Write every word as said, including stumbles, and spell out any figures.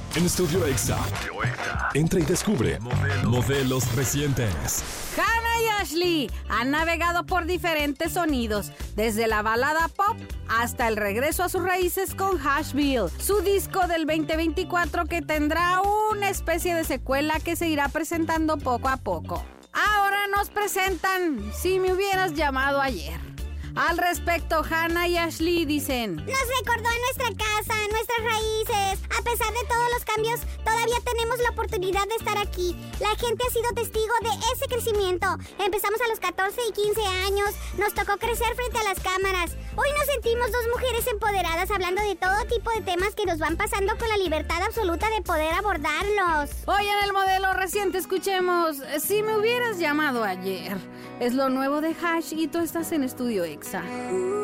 En Estudio Exa. Entra y descubre modelos recientes. Hannah y Ashley han navegado por diferentes sonidos, desde la balada pop hasta el regreso a sus raíces con Hushville, su disco del veinte veinticuatro que tendrá una especie de secuela que se irá presentando poco a poco. Ahora nos presentan Si me hubieras llamado ayer. Al respecto, Hannah y Ashley dicen: Nos recordó a nuestra casa, nuestras raíces. A pesar de todos los cambios, todavía tenemos la oportunidad de estar aquí. La gente ha sido testigo de ese crecimiento. Empezamos a los catorce y quince años. Nos tocó crecer frente a las cámaras. Hoy nos sentimos dos mujeres empoderadas hablando de todo tipo de temas que nos van pasando con la libertad absoluta de poder abordarlos. Hoy en el modelo reciente escuchemos Si me hubieras llamado ayer. Es lo nuevo de Hash y tú estás en Estudio Exa.